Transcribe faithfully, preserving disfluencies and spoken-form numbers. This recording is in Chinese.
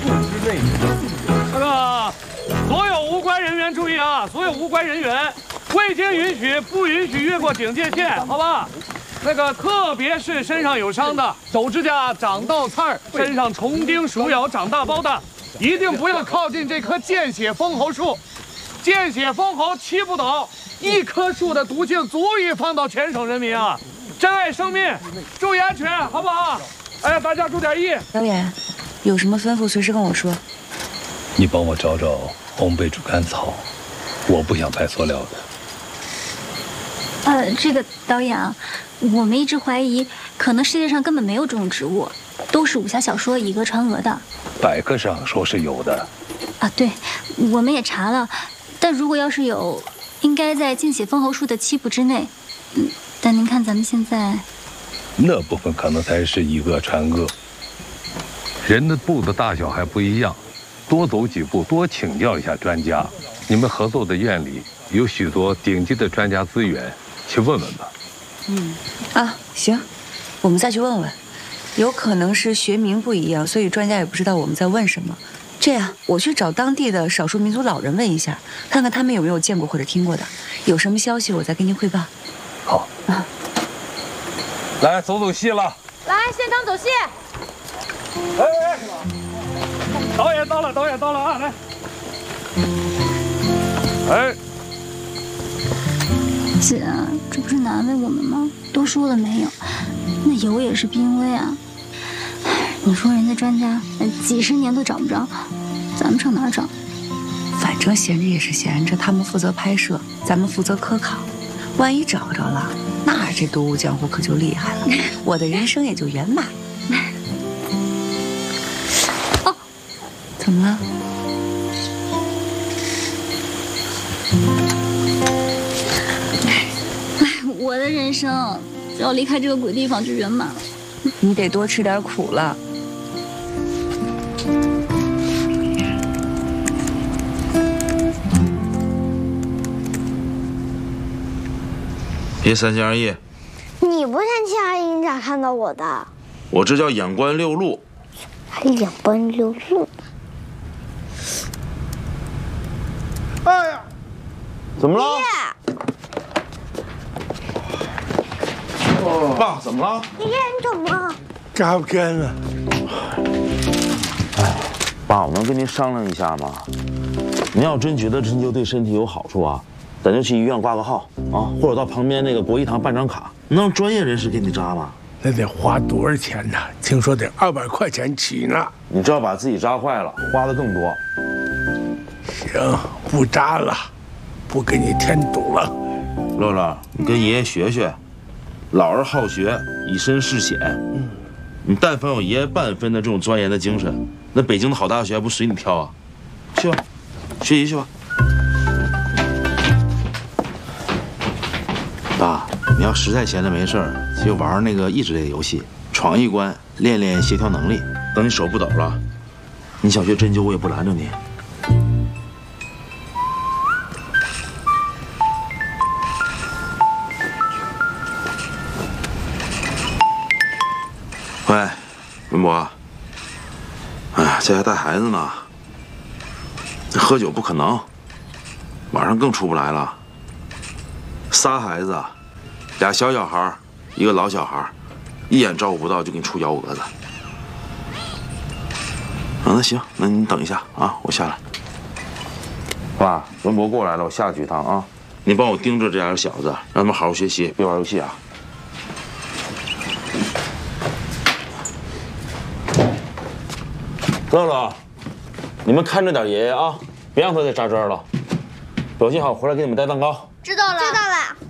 步之内。那个，所有无关人员注意啊！所有无关人员，未经允许不允许越过警戒线，好吧？那个，特别是身上有伤的，手指甲长倒刺儿，身上虫叮鼠咬长大包的，一定不要靠近这棵见血封喉树。见血封喉七不倒，一棵树的毒性足以放倒全省人民啊！珍爱生命，注意安全，好不好？哎，大家注点意。 导演，有什么吩咐随时跟我说。 你帮我找找红背竹竿草，我不想拍塑料的。 呃，这个导演啊，我们一直怀疑，可能世界上根本没有这种植物，都是武侠小说以讹传讹的。 百科上说是有的。 啊，对，我们也查了。但如果要是有，应该在见血封喉树的七步之内。嗯，但您看咱们现在， 那部分可能才是以讹传讹。人的步的大小还不一样，多走几步，多请教一下专家。你们合作的院里有许多顶级的专家资源，去问问吧。 嗯，啊，行，我们再去问问。有可能是学名不一样，所以专家也不知道我们在问什么。这样，我去找当地的少数民族老人问一下，看看他们有没有见过或者听过的，有什么消息我再跟您汇报。 好啊，来走走戏了。 来，现场走戏。 哎哎，导演到了，导演到了啊！来，哎， 姐，这不是难为我们吗？都说了没有？那油也是濒危啊。你说人家专家几十年都找不着，咱们上哪儿找？ 反正闲着也是闲着，他们负责拍摄，咱们负责科考。万一找着了，那这独舞江湖可就厉害了，我的人生也就圆满。哦，怎么了？ 哎，我的人生只要离开这个鬼地方就圆满了。 你得多吃点苦了。 别三心二意。 你不三心二意，你咋看到我的？ 我这叫眼观六路。 还眼观六路？ 哎呀，怎么了？ 爹， 爸，怎么了？ 爷爷，你怎么了？ 扎不干了。 哎，爸，我能跟您商量一下吗？您要真觉得针灸对身体有好处啊，咱就去医院挂个号啊，或者到旁边那个国医堂办张卡，能让专业人士给你扎吗？ 那得花多少钱呢？听说得二百块钱起呢。 你这要把自己扎坏了，花的更多。 行，不扎了，不给你添堵了。 乐乐，你跟爷爷学学，老而好学，以身试险。嗯，你但凡有爷爷半分的这种钻研的精神，那北京的好大学还不随你挑啊？去吧，学习去吧。爸，你要实在闲着没事儿，就玩玩那个益智类的游戏，闯一关，练练协调能力。等你手不抖了，你想学针灸，我也不拦着你。喂，文博，哎呀，在家带孩子呢，喝酒不可能，晚上更出不来了。仨孩子，俩小小孩，一个老小孩，一眼照顾不到就给你出幺蛾子。啊，那行，那你等一下啊，我下来。爸，文博过来了，我下去一趟啊，你帮我盯着这俩小子，让他们好好学习，别玩游戏啊。乐乐，你们看着点爷爷啊，别让他再扎针了。表现好，回来给你们带蛋糕。 知道了，知道了。